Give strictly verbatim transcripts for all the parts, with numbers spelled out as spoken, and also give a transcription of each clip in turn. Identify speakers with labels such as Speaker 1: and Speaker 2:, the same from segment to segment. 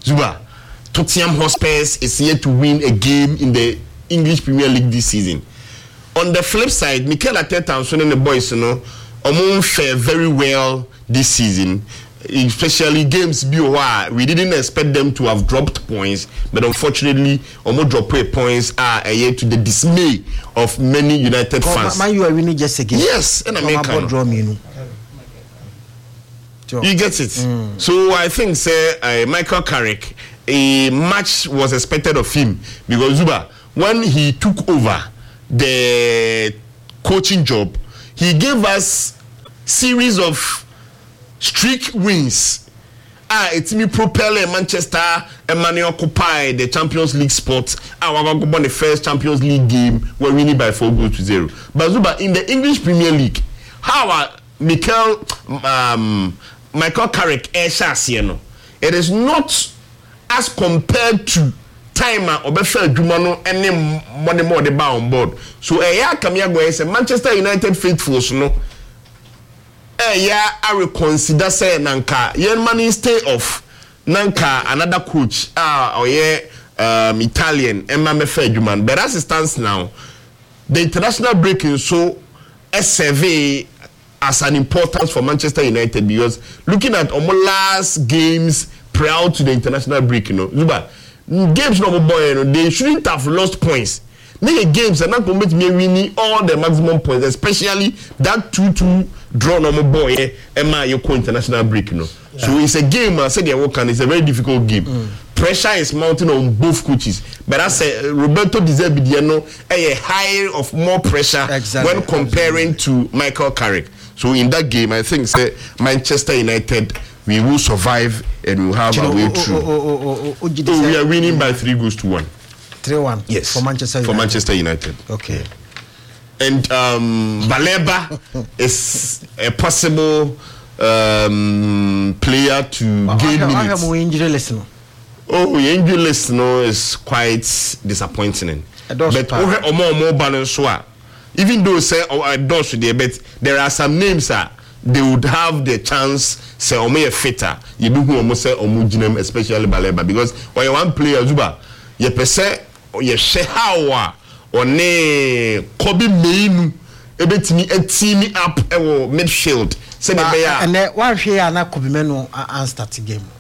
Speaker 1: Zuba, Tottenham Hotspur is yet to win a game in the English Premier League this season. On the flip side, Mikel Arteta and the boys, you know, Omon fare very well this season, especially games B O R. We didn't expect them to have dropped points, but unfortunately, Omon drop points are a year to the dismay of many United oh, fans.
Speaker 2: Man, you are winning just again.
Speaker 1: Yes, and American. You get it. Mm. So I think, say, uh, Michael Carrick, a match was expected of him because Zuba, when he took over the coaching job, he gave us series of streak wins. Ah, it's me propel Manchester and Mane occupy the Champions League spot. Ah, we're going to go the first Champions League game. We're winning by four goals to zero. But Zuba, in the English Premier League, how are Mikel um, Michael Carrick Eshasieno? It is not as compared to timer obefa adwuma no ene money more the bar on board. So eh ya kamia go say Manchester United faithfuls no eh ya I reconsider say nanka yen money stay off nanka another coach ah oye um Italian Emma mefa adwuma. But as it stands now, the international break is so S V as an importance for Manchester United because looking at almost last games prior to the international break, you know, Zuba, games no boy, you know, they shouldn't have lost points. Nigga games are not going to me winning all the maximum points, especially that two two draw no boy, eh, Emma Yoko international break, you know. Yeah. So it's a game, I said the Wokan, it's a very difficult game. Mm. Pressure is mounting on both coaches. But I say Roberto Di Zerbi a higher of more pressure exactly. when comparing exactly. to Michael Carrick. So in that game, I think say Manchester United, we will survive and we will have our way through. Oh, oh, oh, oh, oh, oh, we are winning by three goals to one.
Speaker 2: Three one.
Speaker 1: Yes.
Speaker 2: For Manchester United.
Speaker 1: For Manchester United.
Speaker 2: Okay.
Speaker 1: And um, Baleba is a possible um, player to well, gain minutes. I have more injury list. Oh, injury list no is quite disappointing. But Omo Omo Balanswa. Even though say oh, does there, but there are some names that they would have the chance say Omo a fitter. You do who almost say Omo Jinem, especially Baleba, because when you one player Zuba, you per se you share how or ne Kobe Mainu ebet me a team up a midfield. Say the player
Speaker 2: and then one here na Kobe Mainu and start the game.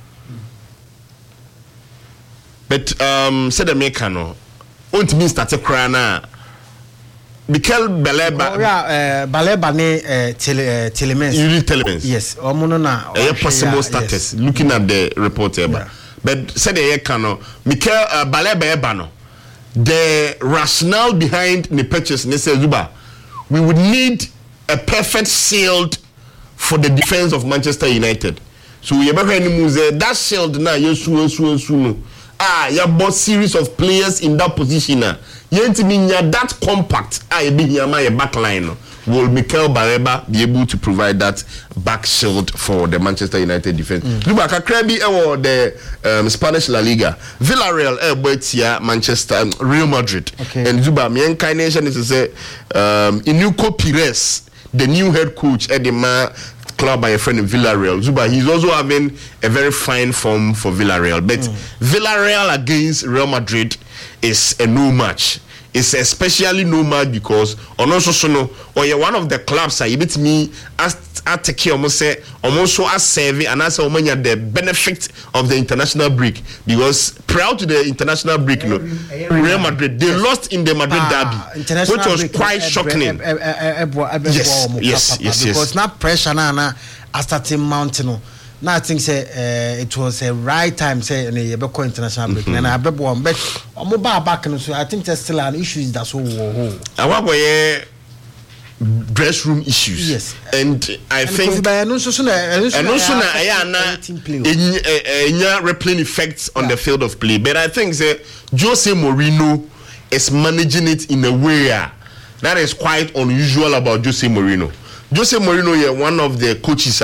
Speaker 1: But um say the mekano won't mean start a crana. Mikel Baleba.
Speaker 2: Oh yeah, uh, Baleba ne uh, tele, uh, Telemens.
Speaker 1: You read Telemens?
Speaker 2: Yes. Omono na.
Speaker 1: A possible yeah, status. Yes. Looking at the report here, yeah. But said the Ekano, Mikel uh, Baleba Ebano. The rationale behind the purchase, ne say Zuba, we would need a perfect shield for the defense of Manchester United. So we ever heard him say that shield na yesu yesu yesu. Ah, you have bought series of players in that position now. Yet mean that compact I be here my back line. Will Mikel Baleba be able to provide that back shield for the Manchester United defense? Zuba Kakrebi or the um, Spanish La Liga, Villarreal eh Manchester um, Real Madrid. Okay. And Zuba my inclination is to say um Inuko Pires, the new head coach at the Ma club by a friend in Villarreal. Zuba, he's also having a very fine form for Villarreal. But mm. Villarreal against Real Madrid is a no match. It's especially no match because on also so no or you're one of the clubs I bit me as take almost say almost as serving and as the benefit of the international break because prior to the international break no, Real Madrid they yes. lost in the Madrid ah, derby which was quite shocking. Yes, yes, yes,
Speaker 2: because now pressure na na starting mountain. Now I think say uh, it was a right time say in the Beko international break. And I be one but I'm back so I think there's still an issue that's all.
Speaker 1: Our boy dress room issues.
Speaker 2: Yes.
Speaker 1: And I and think
Speaker 2: and also and
Speaker 1: also na aya na enya replaying effects on yeah. the field of play. But I think say Jose Mourinho is managing it in a way that is quite unusual about Jose Mourinho. Jose Mourinho is one of the coaches uh,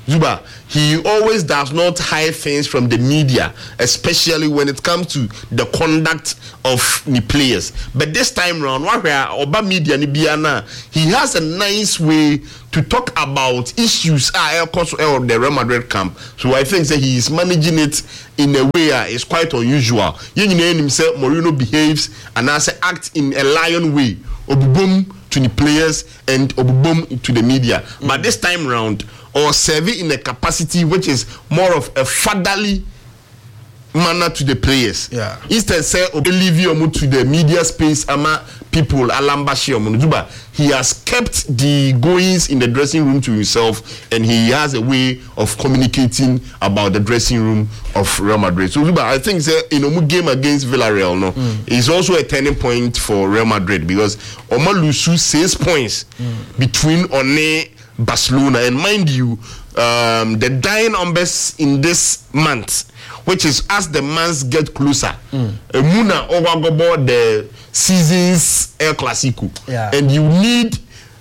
Speaker 1: Zuba, he always does not hide things from the media, especially when it comes to the conduct of the players. But this time round, Oba media he has a nice way to talk about issues of the Real Madrid camp. So I think that he is managing it in a way that is quite unusual. You know himself, Mourinho behaves and as act in a lion way. Obubum to the players and obubum to the media. Mm. But this time round, or serve in a capacity which is more of a fatherly manner to the players.
Speaker 2: Yeah.
Speaker 1: Instead, say, leave you to the media space, ama people, alambashi omunuba. He has kept the goings in the dressing room to himself, and he has a way of communicating about the dressing room of Real Madrid. So, Zuba, I think say, in a game against Villarreal, no, mm. is also a turning point for Real Madrid because Oma Lusu six points mm. between One Barcelona, and mind you, um, the dying numbers in this month, which is as the months get closer, mm. Muna overgobo the season's El Clasico,
Speaker 2: yeah.
Speaker 1: and you need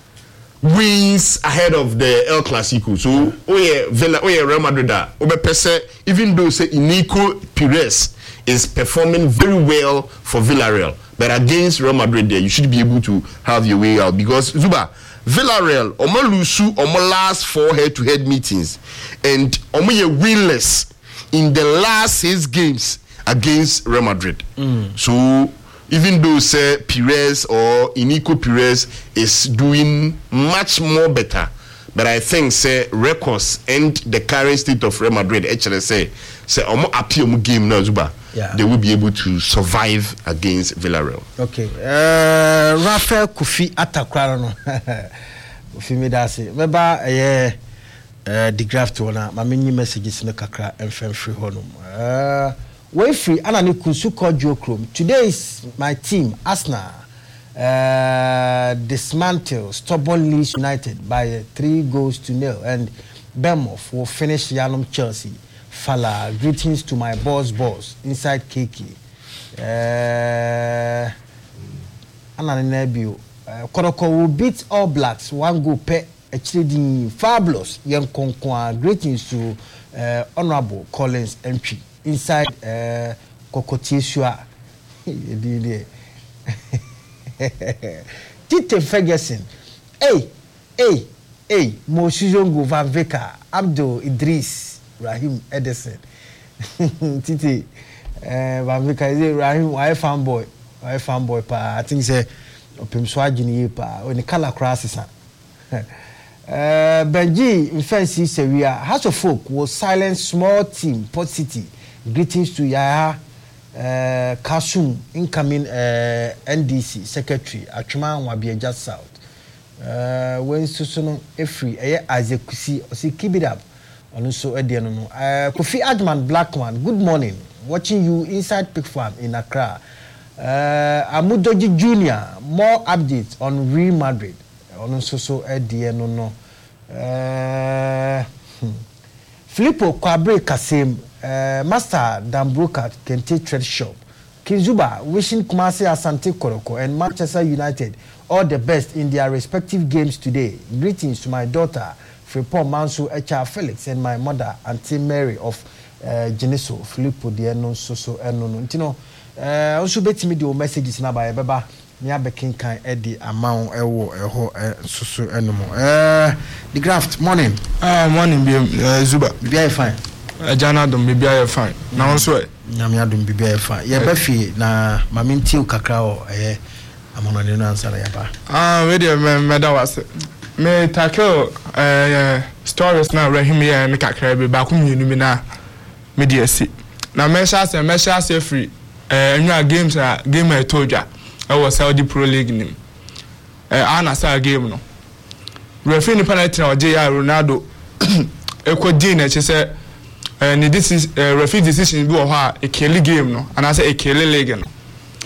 Speaker 1: wins ahead of the El Clasico. So, oh yeah, Villa, oh yeah, Real Madrid, even though say Inigo Perez is performing very well for Villarreal, but against Real Madrid, there you should be able to have your way out because Zuba. Villarreal, Omo Lusu, Omo last four head-to-head meetings, and Omo ye winless in the last six games against Real Madrid. Mm. So even though say Perez or Inigo Perez is doing much more better, but I think say records and the current state of Real Madrid actually say say Omo appeal mu game now Zuba. Yeah. They will be able to survive against Villarreal.
Speaker 2: Okay. Uh, Rafael Kofi Atakra no. Kofi me da se. Meba eh uh, the graft one ma me messages no kakra emfem free honum. Uh we free ana ne kunsu kojo krom. Today is my team Arsenal uh dismantle stubborn Leeds United by uh, three goals to nil, and Bournemouth will finish Yanum Chelsea. Fala, greetings to my boss boss inside K K. Uh, Ananebio. Koroko will beat All Blacks one goal per actually fabulous young Konkwa. Greetings to uh, Honorable Collins Entry inside uh, Kokotiesua. Tite Ferguson. Hey, hey, hey, Mosizongo Van Veka, Abdul Idris. Rahim Edison. Titi uh Van Veka is Rahim why fanboy. Why fanboy pa I think say opim swagini pa when the color crosses. Uh Benji in fancy say we are House of Folk was silent small team Port City. Greetings to Yaya uh Kasum incoming uh N D C secretary Atuma Wabiaja South. Uh when Susuno Efri eh Azekusi or keep it up. And also, uh, Kofi Adman Blackman, good morning. Watching you inside Pig Farm in Accra. Uh, Amudoji Junior, more updates on Real Madrid. And also, so, uh, no, no. Uh, hmm. Filippo Kwabre Kasim, uh, Master Dambroka Kente Trade Shop. Kinzuba, wishing Kumasi Asante Koroko and Manchester United all the best in their respective games today. Greetings to my daughter. Paul Manso H R Felix and my mother Auntie Mary of uh, Geneso Filippo de no so so no no ntino eh also beti me the messages na ba beba me abekin kan e di amount ewo eho so so enmo eh the graft morning
Speaker 3: ah morning bi uh, Zuba
Speaker 2: bi ai fine
Speaker 3: eh jana dom bi ai fine na also e
Speaker 2: nyame adom bi ai fine ye ba fi na mama ntiu kakra o eh amono ne no ansara ya ba
Speaker 3: ah we dey me da was me tackle uh stories na Rahim ya me kakra be ba ku mienu mi na me dey asi na me sha say me sha say free eh anwa games a game e toja e was Saudi Pro League nim eh ana sa game no referee ni penalty na oje ya Ronaldo e ko din na che say eh ni this is referee decision bi wo ha e kill game no ana say e kill league no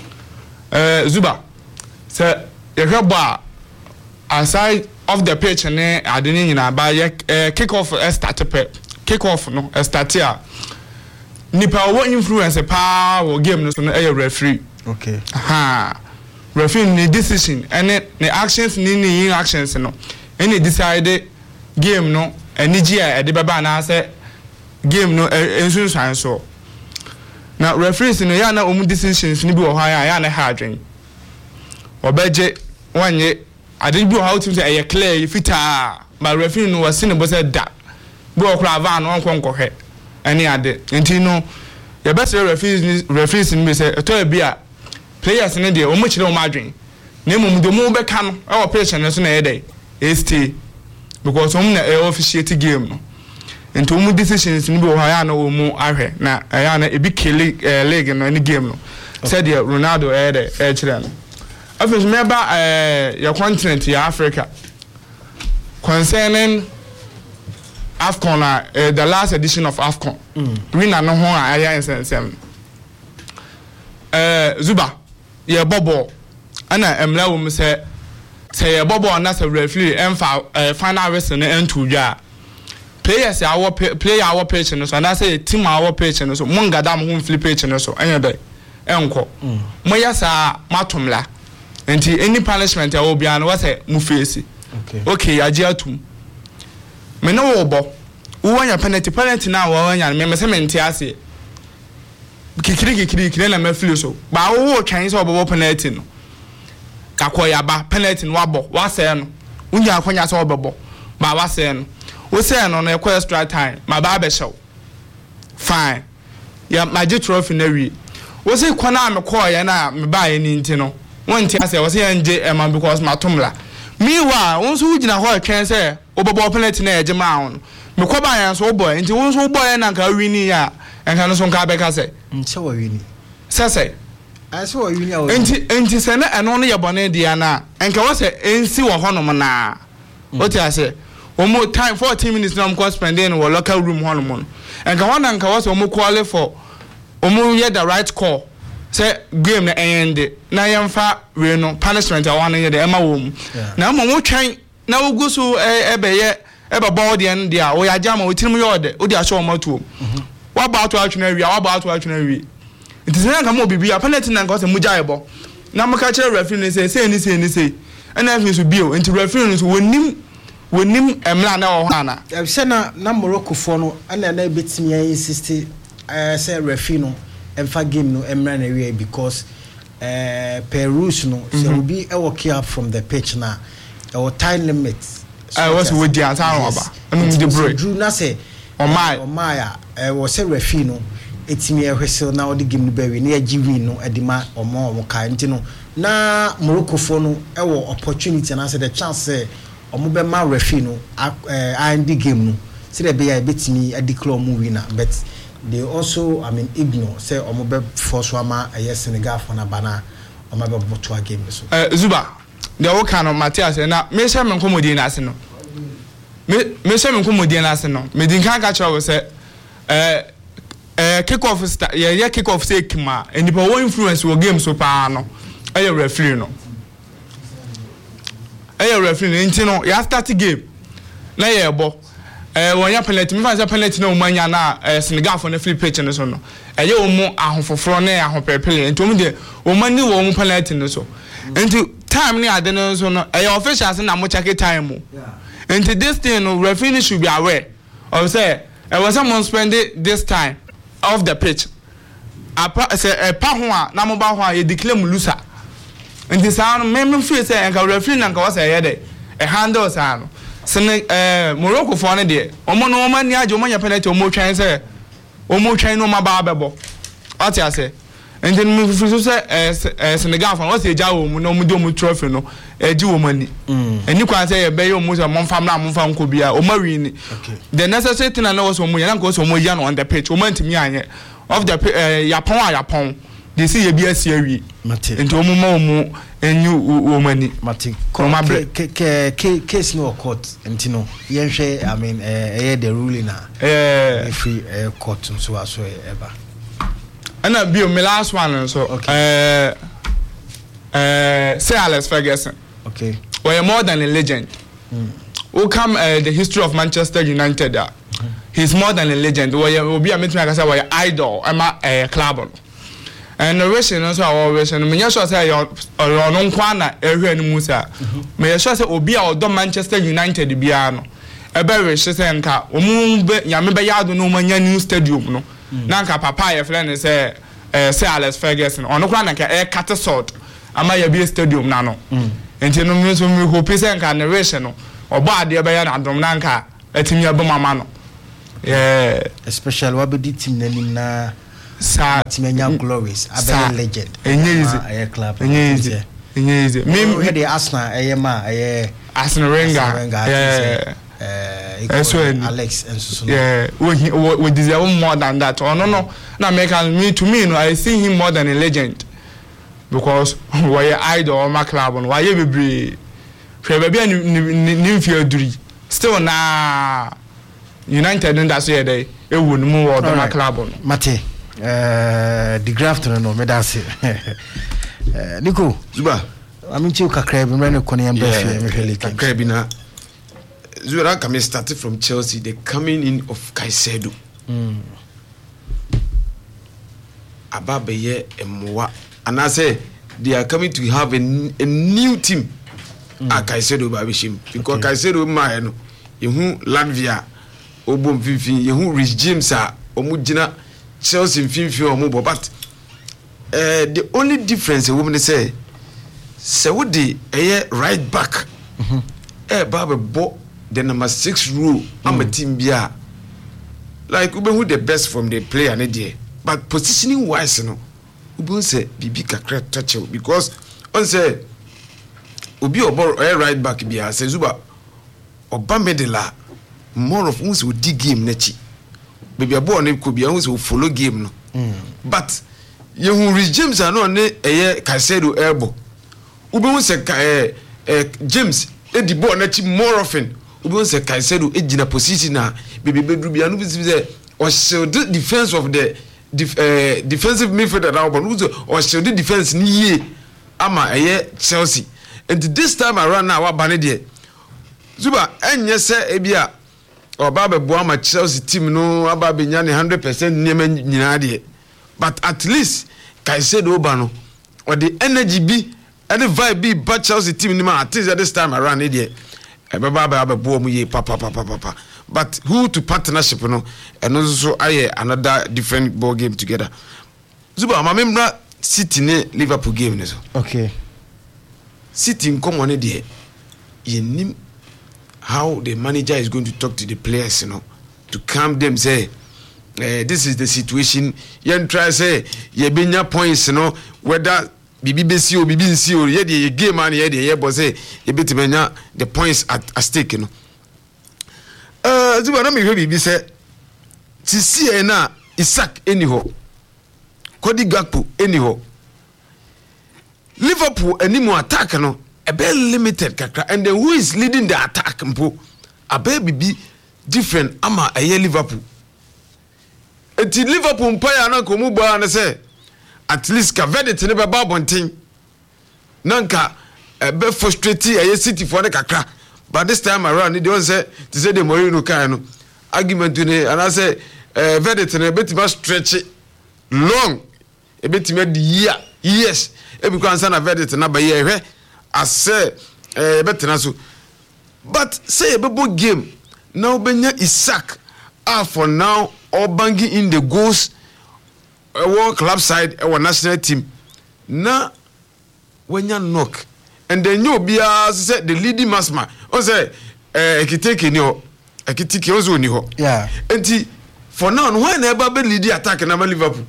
Speaker 3: eh Zuba say e hweba aside of the pitch and then I didn't know about uh, kick off a start kick off no a start here. Nipa what influence a power game no so a referee.
Speaker 2: Okay.
Speaker 3: Ha. Referee ni decision and the actions ni ni actions no. Any decided game no eniji a ede beba na say game no ensunsuan so na referees no ya na omu decisions ni bi wo ha ya na ha adwen obeje wanye ade bi wo how to say e clear fita ma referee no wasi ne bo say da bi wo kra van no nkonkohwe ani ade enti no ya best referees referees ni say to bi a players ne de omu chire omu adwen na mum de mu be ka no e wo patient no so na e dey e stay because omu na e officiate game no into omu decisions ni bi wo ha na omu ahwe na ya na e bi kele league no any game no said the Ronaldo e dey e chire no afis member eh your continent ya Africa concerning AFCON uh, the last edition of AFCON mm. winner no ho aya insensem eh Zuba ye bobo ana emla wo mu se se ye bobo na se referee emfa uh, final whistle na entudwa players our player our page no so na say team our page no so mungada mo ho flip page no so enya dai enko mo yasa matomla enti any punishment ya obia no wa say mu face okay okay agi atum me no wo bo wo anya penalty penalty na wo anya me me se me ntia ase kikiri kikiri kikiri na me feel so ba wo twan so bo penalty no kakoya ba penalty no wabo wa say no unya akwanya so obebo ba wa say no wo say no na e extra time ma ba be show fine ya magic trophy na wi wo say kwana me call ya na me ba ye ni nti no won ti ase wo say nje e man because matomla miwa won so ugina ho twen say obebo penalty na eje ma won me ko ba yan so boy nti won so boy na nka wini ya enka no so nka be ka say
Speaker 2: nche wa wini
Speaker 3: sese
Speaker 2: aso wa wini awo
Speaker 3: nti nti se na eno no ye bone dia na enka wo say ensi wo honom na o ti ase omo time fourteen minutes na mko spend in wo local room honom enka wana nka wo say omo call for omo ye the right call say game na end na yemfa we no punishment a wana ye the ema wo mu na mo wo twan na wo gusu e be ye e be board en dia wo ya jama wo tirim yode wo dia show matuo wa ba to atwena wi wa ba to atwena wi it is na mo bibi a penalty na nka say muja ebo na mo ka kire referee ni say say ni say ni say na fi so bio enti referee ni so wonim wonim emla na wo hana
Speaker 2: e se na na Morocco fo no ana na betimi ya insist eh say referee no emfa game no emra na wi because eh Peru's no so will be a walk up from the pitch na our time limit
Speaker 3: I was with the answer aba and the break
Speaker 2: drew na say o my o my eh was say referee no etimi e hwesel na the game no be we na agi win no edima omo omo ka nti no na Morocco fo no e wo opportunity na say the chance say omo be ma referee no eh and the game no say the be ya betimi e declare omo winner but they also I mean ignore say omo be force ama e Senegal for na bana omo be boto game so
Speaker 3: eh Zuba the wo kan Matthias na me sha me nkomodi na ase no me me sha me nkomodi na ase no me din kan ka chawo say eh eh kick off start yeah yeah kick off say kima and the one influence wo game so pa no eh referee no eh referee nti no ya start game na ye bo eh wonya penalty me fancy penalty na omanya na eh Senegal for na free pitch no so no eh ye omo ahofoforo na ahopepele nti omo de omani wo omo penalty no so nti time ni ade no so no eh officials na mo check time mo nti this thing no referee should be aware of say eh was someone spend this time off the pitch apa say eh pa ho a na mo ba ho a ye declare mu loser nti sa no me me feel say enka referee na nka was eh de eh handle sa no sene eh Morocco for ne de omo no omo ni age omo nya penalty omo twan say omo twan no ma ba bebo ati ase nti me feel say eh Senegal for was e ja wo mu no mu de omo trophy no e ji wo mani eni kwa say e be yo mu say mo fam na mo fam ko bia omo wi ni the necessary thing na was omo ya na nka was omo ya no on the pitch omo ntimi anye of the uh, Yapon a Yapon they see ye bi asie nti omo ma omo enyu o mani
Speaker 2: mati ke ke ke case no court nti no ye hwe I mean eh the ruling na eh free court so aso eba
Speaker 3: ana bi o me last one so eh eh say Alex Ferguson
Speaker 2: okay
Speaker 3: we are more than a legend mm. who come uh, the history of Manchester United uh, mm-hmm. he's more than a legend we will be a meeting like I say we idol ama eh club and the wish no so our wish no me sure say your no kwa na ehwe ni musa me sure say obi a odo Manchester United bia no ebe we she say nka omu be nyame be yado no manya new stadium no na nka papa ye friend say eh say Alex Ferguson ono kra na nka e cut sort ama ya be stadium na no enti no me so me hope say nka narration no obo ade be ya na adom na nka atimi abama no yeah
Speaker 2: especially wabedi team nanim na
Speaker 3: sa
Speaker 2: timenya glories abel legend
Speaker 3: enye easy
Speaker 2: aye club
Speaker 3: enye easy enye easy
Speaker 2: me we dey Arsenal aye ma aye
Speaker 3: Arsenal Wenger yeah uh,
Speaker 2: Alex and so
Speaker 3: yeah we we deserve more than that oh no no na make me to me no I see him more than a legend because why idol of my club on why you be hwe ba bia ni mfia duri still na United and that's where they e won mu world of my club on
Speaker 2: mate uh the graft no me da say eh Nico
Speaker 1: Zuba
Speaker 2: I'm chill kakra bi mre ne kono yam ba fie me hwele
Speaker 1: kakra bi na Zuba coming started from Chelsea the coming in of Caicedo mm Ababaye emwa and I say they are coming to have a, a new team mm. at Caicedo Babishim because okay. Caicedo ma no yehu Latvia obom fifi yehu Rich James a omugina Chelsea fifi omubo but uh, the only difference a woman say say what the uh, right back mhm eh baba bo the number six rule am a team bia like ube who the best from the player na there but positioning wise no ube say bibi kakra touch because on say obi obo right back bia say Zuba oba medela more of us will dig game nechi baby abo na ko bia us will follow game no mm. but yehu Rich James ano ne eye Caicedo elbow ube who say eh, eh, James e di ball nechi more often ube say Caicedo e gina position na baby bedru bia no be say or shield the defense of the def, uh, defensive midfielder now but or shield the defense ni ye ama eye Chelsea and this time around now what bane there Zuba enye se ebia oba be boa ma Chelsea team no aba be nya ne one hundred percent nyema nyina de but at least Caicedo oba no or the energy be and the vibe be but Chelsea team ni ma at least this time around there e be ba be boa mu ye papa papa papa but who to partnership no and also aye another different ball game together Zuba ma memra City ne Liverpool game ne so
Speaker 2: okay
Speaker 1: City in common there you nim how the manager is going to talk to the players, you know, to calm them, say, uh, this is the situation. You try say, you bring your points, you know, whether B B B C or B B C or yeah, the game man, yeah, the but say, you better menya the points at, at stake, you know. Uh, do what I mean, B B say, to see na Isaac anyhow, Cody Gakpo anyhow, Liverpool any more attack, you know. A bit limited kakra and then who is leading the attack mpo a baby be different ama a Liverpool eti Liverpool mpa ya na komu ba na say at least ka verdict ne be ba bonten nanka e be frustrated a City for the kakra but this time around they don't say to say the Mourinho kan no argument ne and I say uh, verdict ne betima stretch long e betima the year yes e be kan say na verdict na ba ye I say eh better so but say a bebo game now benya Isaac ah for now or banging in the goals a world club side our national team na when you knock and then you be as said the leading massman on say eh ekiteke ni ho ekiteke ozo ni ho
Speaker 2: yeah
Speaker 1: enti for now when ever be lead attack na Liverpool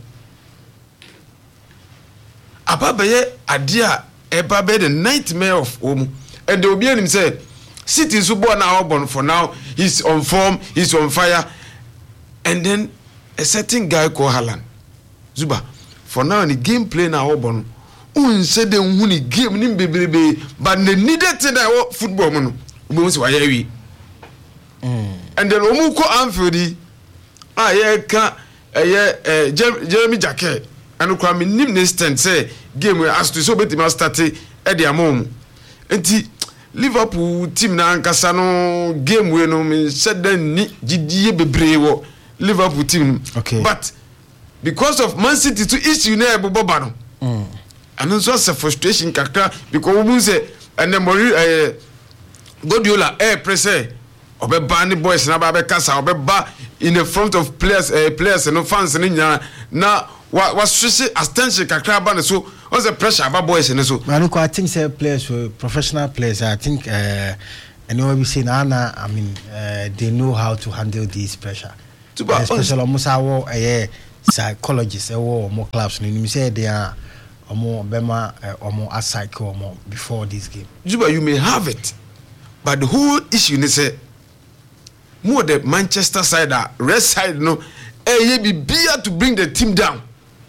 Speaker 1: ababaye adia eba be the nightmare of home and the obian him said City so born now born for now he's on form he's on fire and then a certain guy called Haaland Zuba for now the game play now born un said the win game nim bebrebe but the needed to that football no we say why we and then omu ko Anfield ah yeah ka eh Jeremy Jacquet and kwa me nim ne stand say game we as to so betima start e de amom enti Liverpool team na ankasa no game we no me said then ni gidie bebre wo Liverpool team
Speaker 2: okay
Speaker 1: but because of Man City to issue na eboboba no mm and so a frustration kakra because we say and the Mori eh Guardiola eh press
Speaker 4: obeba ne boys na ba be kasa obeba in the front of players uh, players no fans ne nya na wa wa switch attention kakra ba ne so on the pressure about boys ne so
Speaker 2: man I think say players were professional players I think uh anyway we say na na I mean uh, they know how to handle this pressure Tuba, especially almost our uh, psychologists or more clubs ni say they are or more bema or more a psycho or more before this game.
Speaker 4: Juba, you may have it, but the whole issue is say more the Manchester side, red side, no, eh, be beer to bring the team down.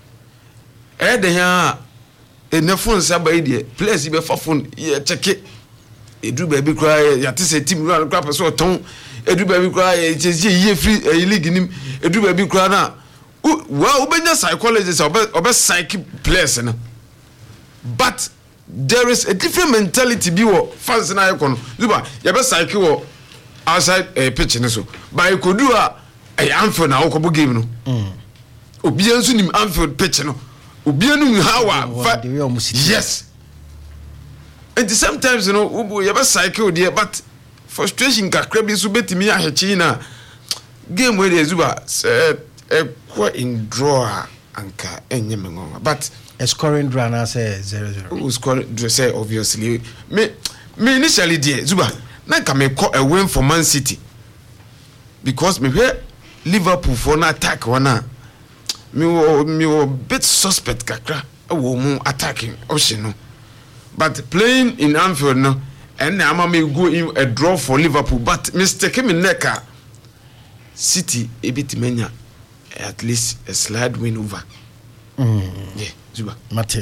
Speaker 4: Eh, they are in the phone, somebody, players, be for phone, yeah, check it. A do baby cry, ya to say team run crap so tongue, a do baby cry, it's a year free, a league in him, a do baby cry now. Well, when the psychologists or best psychic players, but there is a different mentality. Be what fans and I can do. You best psychic outside a pitch in so. But you could do a Anfield now, Kobo game. No, Obiansu nim Anfield pitch no. Obianu how yes. And sometimes you know, you best psychic dear, but frustration can crab is ubeti me a China game where there's Zuba said. A quite in draw anka enyemngonga but
Speaker 2: a scoring draw na say zero zero
Speaker 4: who score say obviously me me initially there Zuba na ka me call a win for Man City because me hear Liverpool for an attack one me wo me wo bit suspect kakra wo mu attacking option no but playing in Anfield no and na me go in a draw for Liverpool but mistake me neka City a bit menya at least a slide win over.
Speaker 2: Mm.
Speaker 4: Yeah, Zuba.
Speaker 2: Mate.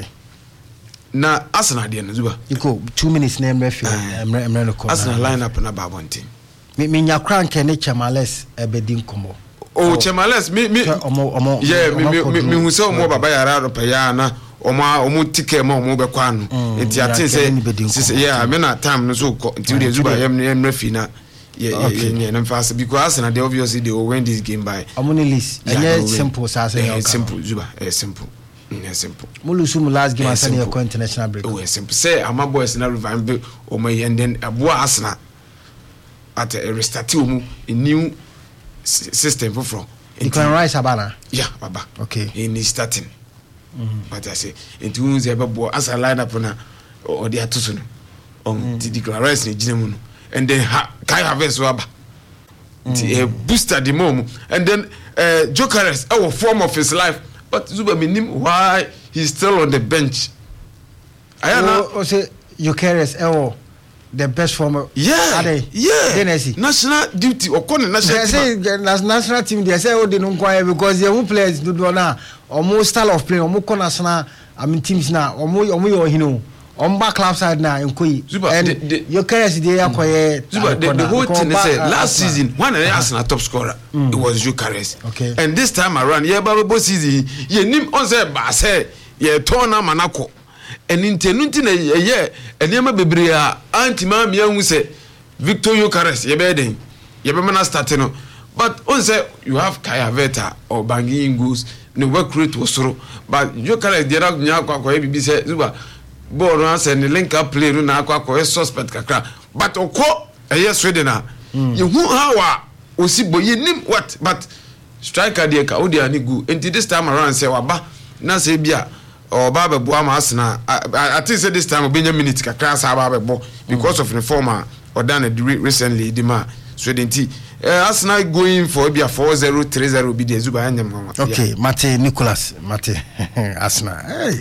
Speaker 4: Na Arsenal there, Zuba.
Speaker 2: You go two minutes name referee. I'm I'm going to call.
Speaker 4: Arsenal line up na ba one team.
Speaker 2: Me me nyakran ke ne Chamales ebedi nkomo.
Speaker 4: Oh, Chamales me me.
Speaker 2: Omo omo.
Speaker 4: Yeah, me me me hu say omo baba yara ro pa ya na omo omo ticket mo omo be kwa no. Enti atin say yeah, me na time no so nti dey Zuba yem yem referee na. Yeah, okay. yeah, yeah, fast because Arsenal they obviously they will win this game by.
Speaker 2: Amuni list. Yeah, yeah, simple. So
Speaker 4: yeah, it's simple. Juba, it's simple. It's simple.
Speaker 2: Mulusu mu last game Arsenal go international break.
Speaker 4: Oh, it's simple. Say ama boys na revive o my and then abo Arsenal at a restart mu a new system for from.
Speaker 2: You can rise abana.
Speaker 4: Yeah, baba.
Speaker 2: Okay.
Speaker 4: In starting. Mm-hmm. But I say into who's ever bo Arsenal line up na or they are too soon. On the declaration jinemu no. And then ha, Kai Havertz waba. Mm. Uh, booster the mom and then uh, Jokeres our form of his life but Zuba minim why he's still on the bench. I
Speaker 2: oh, oh say Jokeres oh the best former
Speaker 4: yeah yeah
Speaker 2: Denesi.
Speaker 4: National duty or corner national
Speaker 2: they
Speaker 4: team.
Speaker 2: say national team they say oh they don't quite because they who players do now or more style of play or more national I mean teams now or more or more you know on back club side now in Koi and your career is there
Speaker 4: Zuba the, the whole thing is uh, last season when I asked a top scorer mm. it was Jokeres
Speaker 2: okay
Speaker 4: and this time around yeah but season you nim on say ba say yeah turn na manako and intenunti na yeah and yema bebre a antima me hu say Victor Jokeres ye be den ye be mana start no but on say you have Kai Havertz or Bangi Ingus no work rate was so but Jokeres dey ra nya kwa kwa e bi say Zuba ball no say the link up play no na akwa akwa suspect kakra but okọ eye Sweden na you who how osibo you nim what but striker dey ka odi ani go until this time around say waba na say bia or baba bo am Arsenal I think say this time obenya minute kakra say baba bo because of the former or done recently the man Sweden t Arsenal going for bia four zero three zero be the Zuba anyam.
Speaker 2: Okay, Mate Nicholas Mate Arsenal hey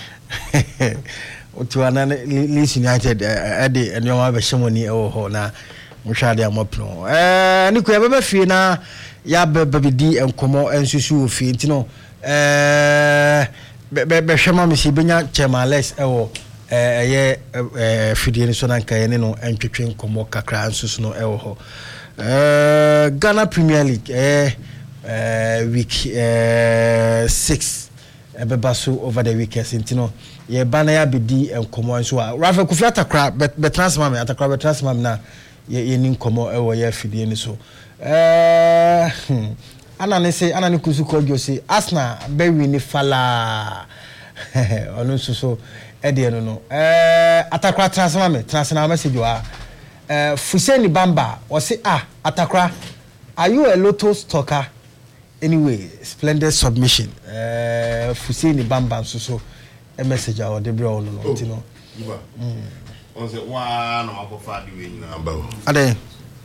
Speaker 2: to an Leeds United Eddie and your mother Shimoni or na Mushadi Amopno. Eh, Nico, ever fee na ya baby D and Como and Susu feet, you know. Eh, Beshama Missy Benya Chamales, oh, eh, yeah, Fidian Sonanka, and no, and Chicken Como Kakra and Susno, oh, eh, Ghana Premier League, eh, week eh, six. Ebebasu over the weekend, you know. Ye banaya bidi and komo and so Rafa Kufiata crab, but but transmam at a crab transmam na ye in komo ewo ye fidi and so. Eh, Anna say Anna Kusu called you say Asna Berry ni fala on so so Eddie no no. Eh, at a crab transmam, transmam message you are uh, Fuseni Bamba was say ah Atakra, are you a lotto stalker? Anyway, splendid submission. Uh, Fuseni Bamba so so a message or the bro no no you know.
Speaker 1: On say one no akofa de we nyina ba.
Speaker 2: Ade.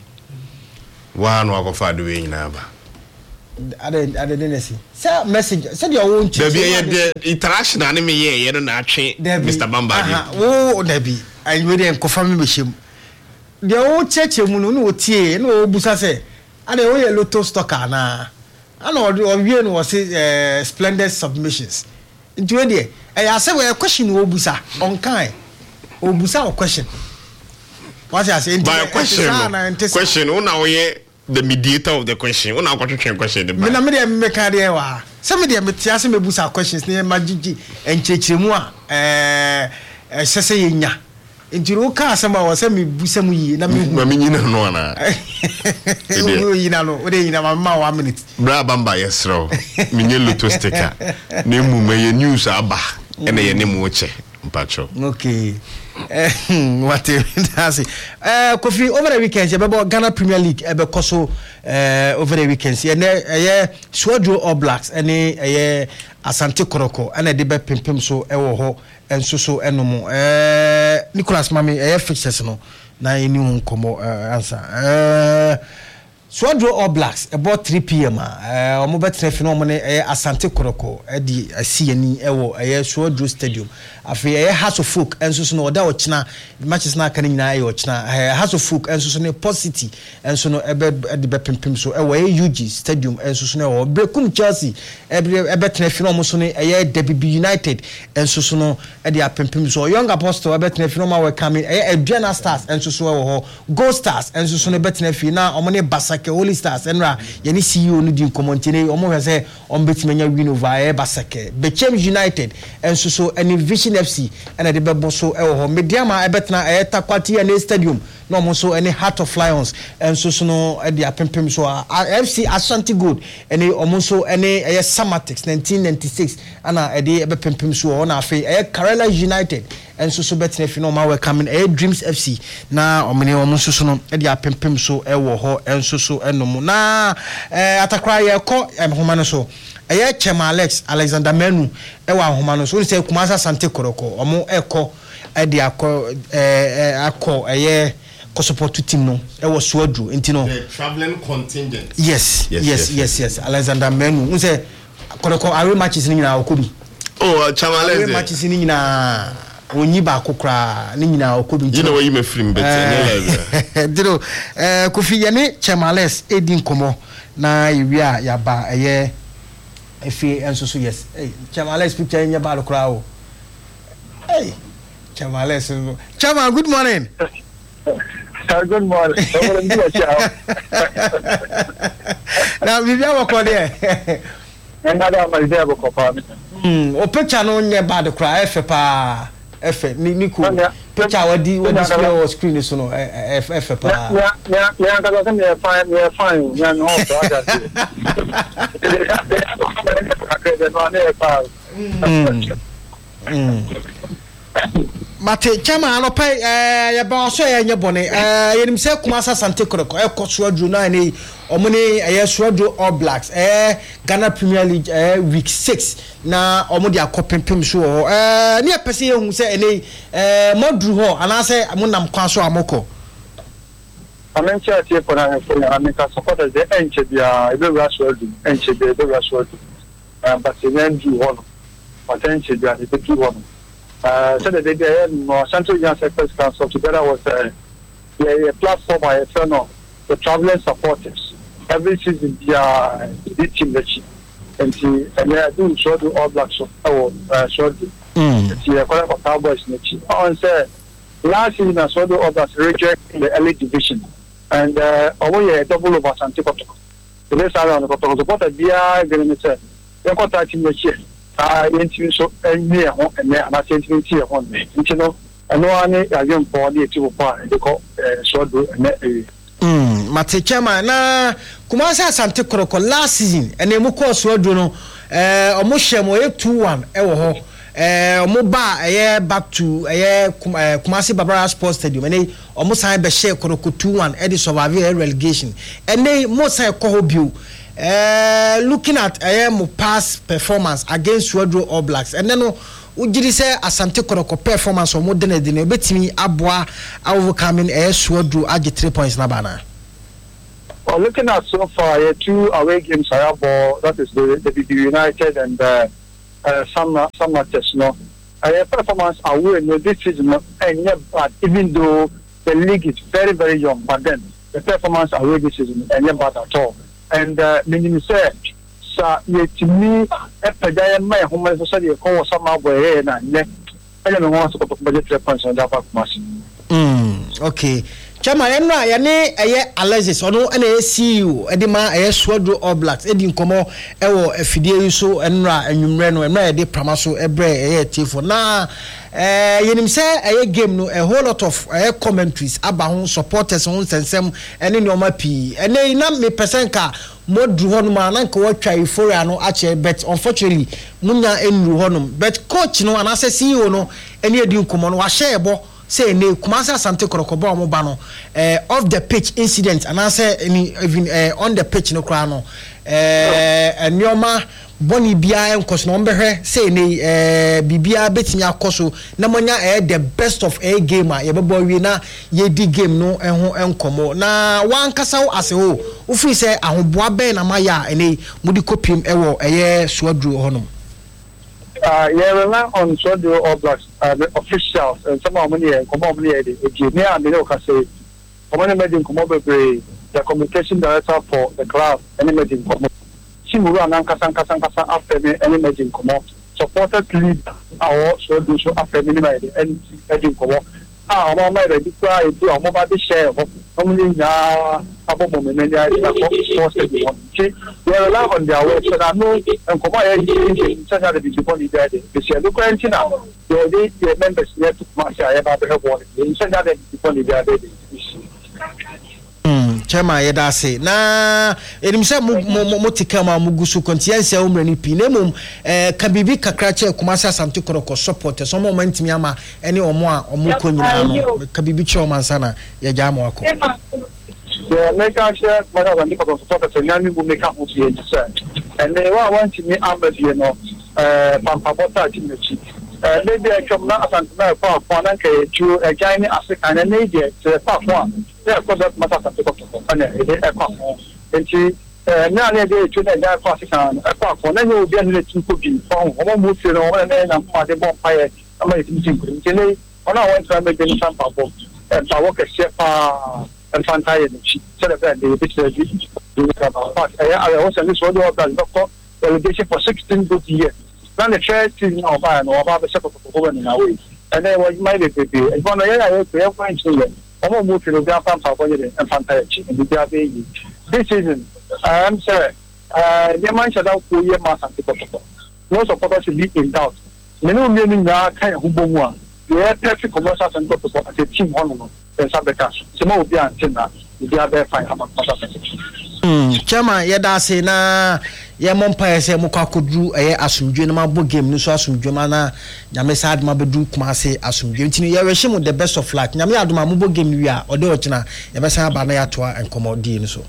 Speaker 1: One no akofa de we nyina ba.
Speaker 2: Ade ade dey see. Say message say your own
Speaker 1: chief. There be the international na me ye ye no na atwe Mister Bamba.
Speaker 2: Aha, oh there be. And we dey confirm me shim. The old church mu no no tie no obusa say ade o ye lotto stocker na. Ana o wie no say splendid submissions. Nti we dey e ya say we question no obusa on kan. Obusa o question. What you say?
Speaker 1: By question. Question. Una we the mediator of the question. Una ko twetwe question the.
Speaker 2: Me na me dey me ka dey wa. Say me dey me tia say me busa questions na magigi enchechiremu a eh eh sese yenya. Ntiro ka asema wo say me busa mu yi na me hu.
Speaker 1: Ma me nyina no ana.
Speaker 2: Wo yina no, wo dey yina ma ma one minute.
Speaker 1: Bra Bamba yesro. Me nye lotto sticker. Na mu me ye news aba. Ena ye ne mu oche. Mpacho.
Speaker 2: Okay. Eh what that's it. Eh Kofi over the weekend about Ghana Premier League e be koso eh over the weekend. E na eh Swadro All Blacks ene eh Asante Koroko ene de be pimpim so e wo ho enso so enomo eh Nicholas Mami eh fixes no na eni nkomo answer. Eh Swadro All Blacks about three p m eh omo betre fi no mo ne eh Asante Koroko e di asiani e wo eh Swadro Stadium afi eh House of Folk enso so no oda o china matches na kan nyina eh o china eh House of Folk enso so ne Positivity enso no ebe de be pimpim so e wo eh U G Stadium enso so no Brekum Chelsea e betre fi no mo so ne eh Derby United enso so no e de pimpim so Young Apostle e betre fi no ma we coming eh Adriana Stars enso so e wo Gold Stars enso so ne betre fi na omo ne Basake Holy Stars enra ye ne C E O no di komontine omo hwe se on betimanya win over eh Basake Bechem United enso so any Vision F C and the bebo so e wo mediama e betna e takwati e stadium no mo so any Heart of Lions and so so no e dia pempem so F C Ashanti Gold and omo so any e Samatex nineteen ninety-six ana e de e pempem so na afi e Karela United and so so betna fi no ma we coming e Dreams F C na omene omo so so no e dia pempem so e wo ho and so so enomo na eh Atakra ye ko em homa no so eye Chema Alex Alexander Menu e wa homa no so say Kumasa Asante Koroko omo eko e de akọ eh akọ eye ko support team no e wo Swadro enti no
Speaker 1: the traveling contingent
Speaker 2: yes yes yes yes, yes. Alexander Menu un say Koroko away matches ni nyina okobi
Speaker 1: oh Chema Alex
Speaker 2: away matches ni nyina onyi ba kokra ni nyina okobi
Speaker 1: you know where you me film bet
Speaker 2: eh diro eh Kofi ye ne Chema Alex edin komo na yewi a yaba eye efi enso so yes hey Chema Alex picture nya ba kokra o hey Chema Alex Chema good morning.
Speaker 5: Good morning.
Speaker 2: Now we are working there.
Speaker 5: And I am there for company.
Speaker 2: Hmm. O picture no nya ba de cry efe pa efe ni niku picture wadi wadi display on screen so no efe pa.
Speaker 5: Yeah yeah yeah ka so me fine me fine ya no so that.
Speaker 2: Hmm. Mate chama anope eh ya ba so ya nyebone eh yenim se Kumasa Asante Koroko e ko Swadro na ni omune eh Swadro All Blacks eh Ghana Premier League eh week six na omo dia kopempem so eh ne pese ye hu se ene eh modru ho ana se amunam kwa so amoko
Speaker 5: amencha tie for na for na me ka support the enche dia e be Swadro enche dia e be Swadro eh but then du ho no potential dia e be du ho no Uh, so that they did no Central Young Sectors Council together with uh, a, a platform I turn on the traveling supporters. Every season they are the team that she and she and they are doing short All Blacks so uh short she are calling for Cowboys in the team. On say last season I saw the All Blacks reject in the early division and uh only a double over Asante Koroko. The next round the Koroko supported they are going to say they got that team this year. Ah, yenti so enye ho ene ana sentiment tie ho ne nti no eno ane agem po de ti wo pa de ko Swadro ene eh
Speaker 2: mm mate chama na Kumasa Asante Koroko last season ene mu ko Swadro no eh omo hye mo two one e wo ho eh omo ba eh back to eh Kumasi Babara Sports Stadium and eh omo san be share Koroko two one e dey survive relegation and eh mo san ko hobio eh looking at eh mo past performance against Suadro All Blacks and then no ujiri say Asante Koroko performance omo de na de na betimi aboa overcoming eh Suadro age three points na bana.
Speaker 5: Well, looking at so far, yeah, two away games I have, uh, that is the, the B B United and uh, uh, some some matches. No, uh, performance away no this season, no, and yeah, but even though the league is very very young, but then the performance away this season and yeah, bad at all. And uh, meaning say, so yeah, to me, after that, my home society call some away and yeah, I don't want to go to budget three points on that back match.
Speaker 2: Hmm. Okay. Chama enra ya ne eye Alexis ono na C E O edima eye Suadro All Blacks edi nkomo ewo afidie yi so enra anwumre no enra de pramaso ebre eye tifo na eh yenim se eye game no a whole lot of eye commentaries aba ho supporters ho sensem ene ne oma pi ene na me percent modru honum ananka watwa euphoria no ache bet unfortunately munya enru honum but coach no anase C E O no ene edi nkomo no wa share ebo say ne Kumasi Asante Koroko ba omo ba no eh off the pitch incident and I say even eh, on the pitch no kra no eh enioma boni bia enkoso no mbehwe say ne eh bibia betimi akoso na monya eh the best of a gamer ye bebo wi na ye di game no enho enkomo na wan kasa wo ase ho wo fi say ahoboa ben na maya ene mudi kopim ewo eye Suadro honum.
Speaker 5: Uh, yeah, rely on Suadro All Blacks, uh, the officials, and some of money, come on, money, the near and the can say, come on, imagine, come over, the communication director for the club, and imagine, come on. Simura and Ankasan Kasan Kasan after me, and imagine, come on. Supported lead our Suadro show after me, and imagine, come on. Ah, I'm my ready to try to a mobile share of only now. About moment, and I force everyone. See, they rely on their work, so I know and come on, such as the people in there. They say, look, now, the members here to Marcia about the help one. They send out the people in there.
Speaker 2: Hmm, Chama yeda say na enim say mo mo tika ma mugusu kontiense o mrani pi na mum eh kabibi kakra che Kumasi Asante Koroko support so mo mantimi ama ene omo a omo konyina no kabibi che o mansana ye ja mo akọ.
Speaker 5: Yeah, make sure my husband because support the nyami go make up with you and they want to me ambassador you know eh pampa bota ti mechi eh maybe I come na Asante na pa pa na ke ju e jai ni Africa na ne je se pa pa yeah because that matter Asante Koroko and e e pa enti eh na ne de ju na ja pa Africa e pa pa na you be na tin ko bi fa o mo se no na na pa de bon pa e ama e tin ko enti ne ona want to make any time pa po e pa wo ke se pa and fantasy she said that the bit but I also this one of that relegation for sixteen good years. Then the first season of I know about the second of in a way. And then what might be and one year I have point to them. I'm move to the Japan and fantasy and the baby. This season I'm sorry. Uh the man should out for year mass and people. No supporters should be in doubt. Many meaning that kind of humble yeah, perfect commercials and people as a team on Sabeka. Some of the antenna, the other fine.
Speaker 2: Hmm, Chama, yeda say na ye mompa say mo kwakodru eye asumdwe na mabo game no so asumdwe ma na nyame sad ma bedu Kumasi asumdwe ntini ye wehye mo the best of luck nyame adoma mo bo game wi a ode ochina ye be san ba na ya toa enkomo di ni so.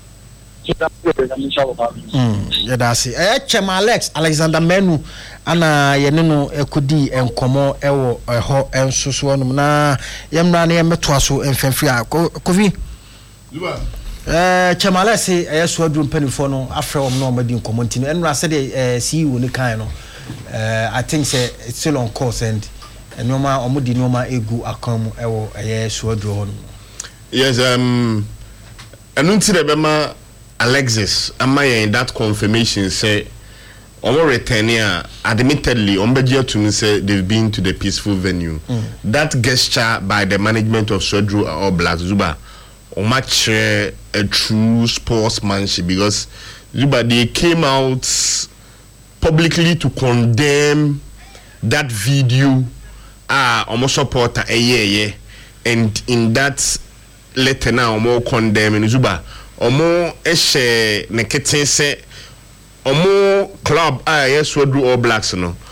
Speaker 2: Hmm, yeda say eh Chama Alex Alexander Menu ana ye ne no ekodi enkomo ewo eho ensoso no na ye mra na ye meto aso enfenfri a kofi
Speaker 1: Zuba
Speaker 2: eh Chama Alex eh Suadro mpanifo no afre om no madi enkomo ntino enra se de eh C E O ni kan no eh I think say it's still on course and enoma omudi noma egu akamu ewo eh Suadro ho no.
Speaker 1: Yes, um enunti de bema Alexis am I in that confirmation say our returner admittedly Ombegia to me say they've been to the peaceful venue. Mm. That gesture by the management of Suadro All Blacks Zuba or much uh, a true sportsmanship because Zuba they came out publicly to condemn that video ah almost supporter a year yeah and in that letter now more condemning Zuba omo ehye ne keten se omo club ah yes Suadro All Blacks no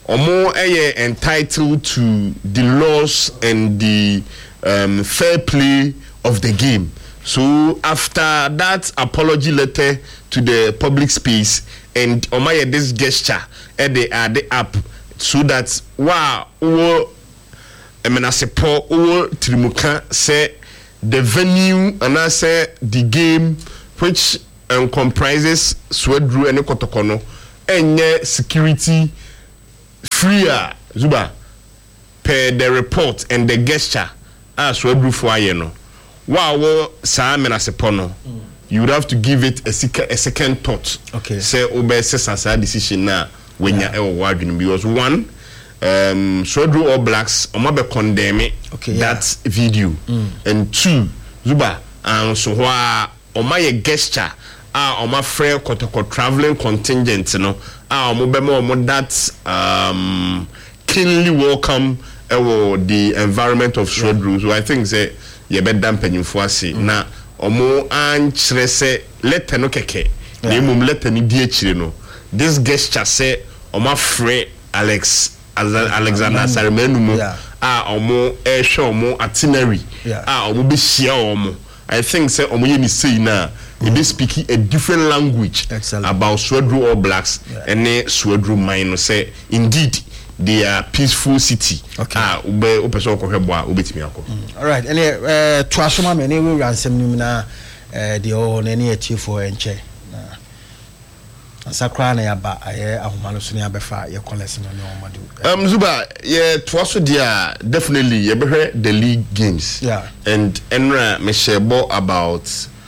Speaker 1: omo eye entitled to the laws and the um, fair play of the game. So after that apology letter to the public space and omaye this gesture at the at the app so that wow o emenasepo o trimuka say the venue and I say the game which um, comprises Swedru and Kotokono and security freer Zuba per the report and the gesture as Swedru for ayeno. Wow, sa menasepono. You would have to give it a, sec- a second thought.
Speaker 2: Okay.
Speaker 1: Say obe se decision na when ya ewo wadwin because one um Swedru All Blacks omabe condemn
Speaker 2: okay,
Speaker 1: that
Speaker 2: yeah.
Speaker 1: video
Speaker 2: mm.
Speaker 1: and two Zuba and so wa omaye gesture ah oma free kotoko traveling contingent no ah omobe mo omo that um keenly welcome ewo the environment of Swedru. Yeah. So I think say ye be dampanyimfo ase mm. na omo ankyere se letter no keke na yeah. mum letter ni die chire no this gesture say oma free Alex Alexander Sarimenu mo ah omo e hwe omo itinerary ah omo be share omo. I think say omo ye ni say na e be speaking a different language Excellent. About Swedru All Blacks yeah. and ne Swedru mine say indeed they are peaceful city. Okay. Ah, ube upeso ko hwebo ubetimi akọ.
Speaker 2: All right. And eh to asoma me ne we ransem nim na eh de o ne ne atifo enche. Na asakra na yaba aye ahomalo so ne abefa ye collect no ne omadu. Um
Speaker 1: Zuba ye to aso dia definitely ye behwe the league games.
Speaker 2: Yeah.
Speaker 1: And enra me shebo about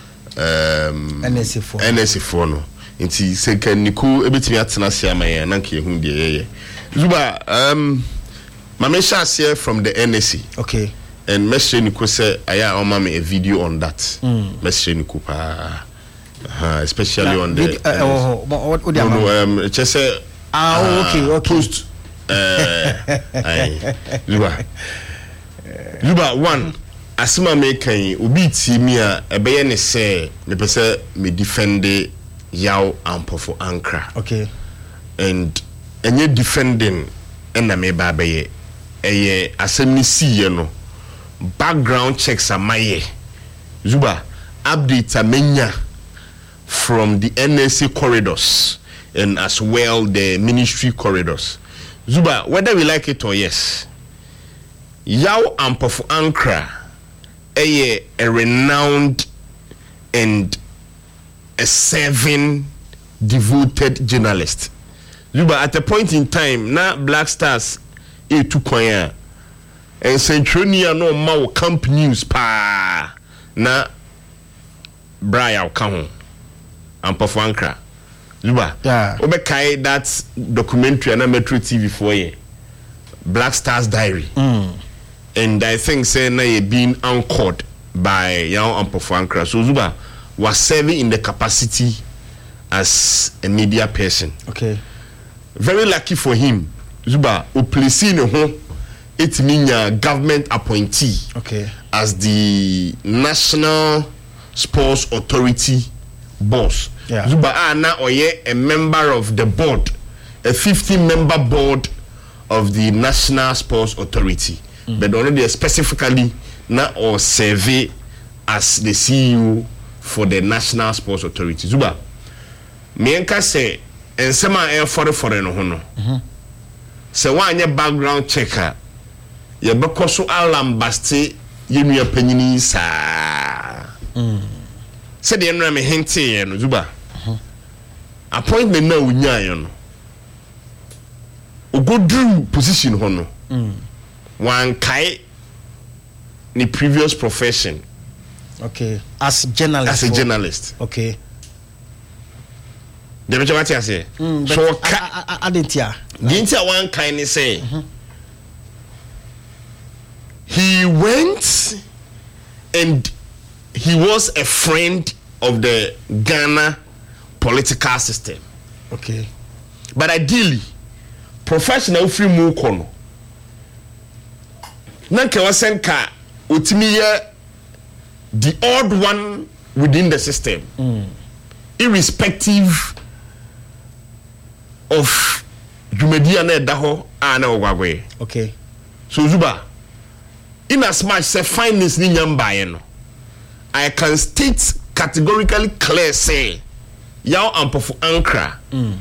Speaker 1: um
Speaker 2: N S C four.
Speaker 1: N S C four no. Nti second niku ebetimi atena sia maye na nke hu de ye. Zuba, um, my message here from the N S C.
Speaker 2: Okay.
Speaker 1: And message Nico say, I am me a video on that. Mm. Message Nico, uh, especially yeah, on the.
Speaker 2: Vid- uh, oh, what would you
Speaker 1: no, um, just say.
Speaker 2: Ah, uh, okay, okay.
Speaker 1: Post. Uh, Zuba, Zuba one. Asima me kan obi ti mi a ebeye ne say me pese me defend yaw ampo for Ankara.
Speaker 2: Okay.
Speaker 1: And enye defending ena me ba beye eye asemi siye no background checks amaye Zuba update amenya from the N S C corridors and as well the ministry corridors. Zuba, whether we like it or yes, Yaw Ampofu Ankara eye a renowned and a serving devoted journalist. Zuba, at a point in time, na Black Stars e tu kwanya and Centronia no ma camp news pa na Brian Kaho Ampofu Ankara. Zuba,
Speaker 2: yeah.
Speaker 1: Obekai that documentary na Metro T V for ye Black Stars Diary.
Speaker 2: Mm.
Speaker 1: And I think say na ye being anchored by Yaw Ampofu Ankara. So Zuba was serving in the capacity as a media person.
Speaker 2: Okay.
Speaker 1: Very lucky for him. Zuba uplesi ne ho etiminya government appointee.
Speaker 2: Okay.
Speaker 1: As the National Sports Authority boss.
Speaker 2: Yeah.
Speaker 1: Zuba ana oye a member of the board, a fifteen member board of the National Sports Authority. Mm. But already specifically na or survey as the C E O for the National Sports Authority. Zuba mienka say ensema e fore fore no ho no. Mhm. Se wanye background checker ye bekoso alambaste yenua panyini sa.
Speaker 2: Mm.
Speaker 1: Se de enra me hinte ye no Zuba. Mhm. Appointment na unya ye no. Ogodru position ho no.
Speaker 2: Mm.
Speaker 1: One kai ni previous profession.
Speaker 2: Okay. As journalist.
Speaker 1: As a journalist.
Speaker 2: Okay.
Speaker 1: The better what you say.
Speaker 2: Mm,
Speaker 1: so
Speaker 2: I I didn't hear.
Speaker 1: Didn't one kind of say. Mm-hmm. He went and he was a friend of the Ghana political system.
Speaker 2: Okay.
Speaker 1: But ideally, professional free mu kono. Nanke wasenka utimiye the odd one within the system.
Speaker 2: Mm.
Speaker 1: Irrespective of dwumadia na ɛda hɔ a na ɔgwagwe
Speaker 2: okay
Speaker 1: so Zuba in as much say finance ni nyambaye no I can state categorically clear say yaw ampofo ankra mm.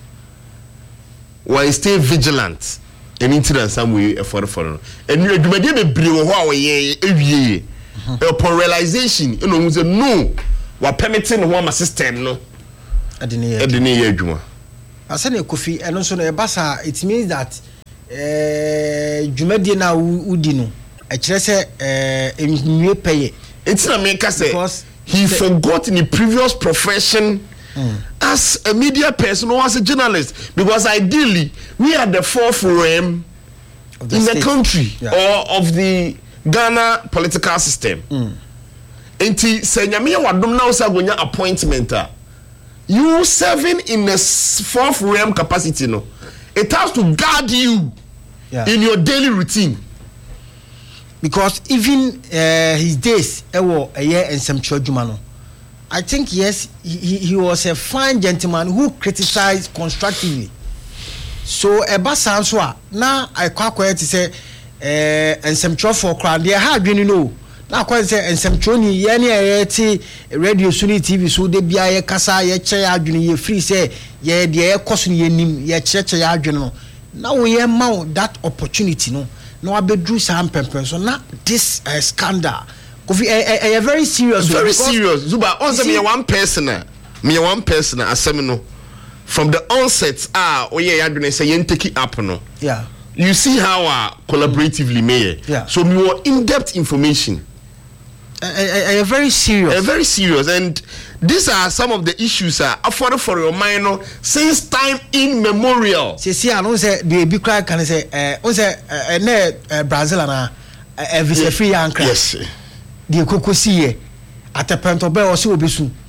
Speaker 1: Why stay vigilant and into some way for for no and you dwumadia bebre wo ho a wo ye ewie upon realization you know say no wa permitting ho am system no
Speaker 2: adene ye
Speaker 1: adene ye adwuma
Speaker 2: asane Kofi eno so no e basa it means that eh dwumadie na udi no e kire se eh enwie peye
Speaker 1: it's na make say he the, forgot in the previous profession mm. as a media person or as a journalist because ideally we are the fourth realm the in state. The country yeah. or of the Ghana political system enti se nyame wadom na usa gonya appointment a you serving in a fourth realm capacity no it has to guard you yeah. in your daily routine
Speaker 2: because even uh, his days ewo eye ensem chojuma no I think yes he, he was a fine gentleman who criticized constructively so eba sanso a na akwakwa ti say eh ensem cho for crowd dey ha adwene no na kwa say ensem cho ni ye ne ye ti radio suni T V so de bia ye kasa ye che adwene ye free say ye de ye koso ye nim ye che che adwene no na wo ye ma that opportunity no no abedru sam pempen so na this uh, scandal Kofi a very serious
Speaker 1: very serious Zuba on say me one person me one person asem no from the onset ah oye adwene say yen take it up no
Speaker 2: yeah
Speaker 1: you see how uh, collaboratively mm. may
Speaker 2: yeah
Speaker 1: so more in-depth information
Speaker 2: a, a, a very serious
Speaker 1: a very serious and these are some of the issues are uh, afforded for your mind no since time immemorial
Speaker 2: see see I don't say the big cry can say eh uh, say uh, uh, Brazil na uh, visa free ankra
Speaker 1: yes
Speaker 2: the kokosi ye at a point of be o se obesu